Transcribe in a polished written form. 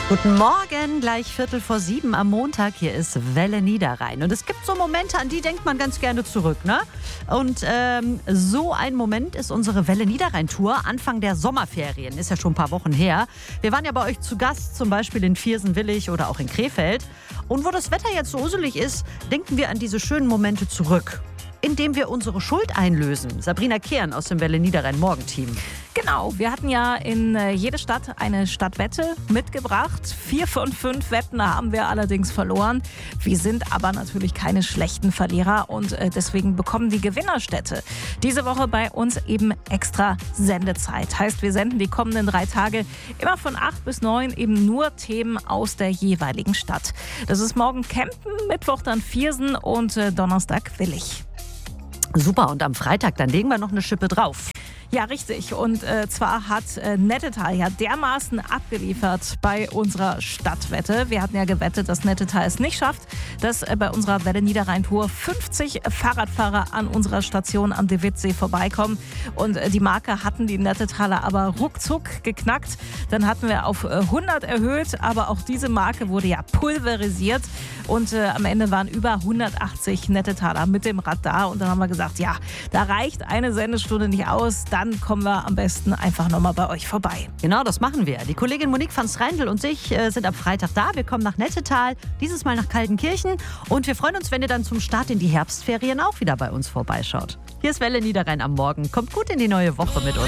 Guten Morgen, gleich 6:45 am Montag. Hier ist Welle Niederrhein. Und es gibt so Momente, an die denkt man ganz gerne zurück, ne? Und so ein Moment ist unsere Welle Niederrhein-Tour Anfang der Sommerferien. Ist ja schon ein paar Wochen her. Wir waren ja bei euch zu Gast, zum Beispiel in Viersen-Willig oder auch in Krefeld. Und wo das Wetter jetzt so uselig ist, denken wir an diese schönen Momente zurück, indem wir unsere Schuld einlösen. Sabrina Kern aus dem Welle Niederrhein-Morgenteam. Genau, wir hatten ja in jede Stadt eine Stadtwette mitgebracht. 4 von 5 Wetten haben wir allerdings verloren. Wir sind aber natürlich keine schlechten Verlierer und deswegen bekommen die Gewinnerstädte diese Woche bei uns eben extra Sendezeit. Heißt, wir senden die kommenden 3 Tage immer von 8 bis 9 eben nur Themen aus der jeweiligen Stadt. Das ist morgen Kempten, Mittwoch dann Viersen und Donnerstag Willig. Super, und am Freitag, dann legen wir noch eine Schippe drauf. Ja, richtig. Und zwar hat Nettetal ja dermaßen abgeliefert bei unserer Stadtwette. Wir hatten ja gewettet, dass Nettetal es nicht schafft, dass bei unserer Welle Niederrhein-Tour 50 Fahrradfahrer an unserer Station am De Witt-See vorbeikommen. Und die Marke hatten die Nettetaler aber ruckzuck geknackt. Dann hatten wir auf 100 erhöht, aber auch diese Marke wurde ja pulverisiert. Und am Ende waren über 180 Nettetaler mit dem Rad da. Und dann haben wir gesagt, ja, da reicht eine Sendestunde nicht aus. Dann kommen wir am besten einfach nochmal bei euch vorbei. Genau, das machen wir. Die Kollegin Monique van Streindl und ich sind am Freitag da. Wir kommen nach Nettetal, dieses Mal nach Kaltenkirchen. Und wir freuen uns, wenn ihr dann zum Start in die Herbstferien auch wieder bei uns vorbeischaut. Hier ist Welle Niederrhein am Morgen. Kommt gut in die neue Woche mit uns.